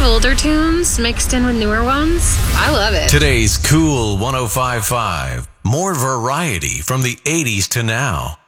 of older tunes mixed in with newer ones. I love it. Today's Cool 105.5. More variety from the 80s to now.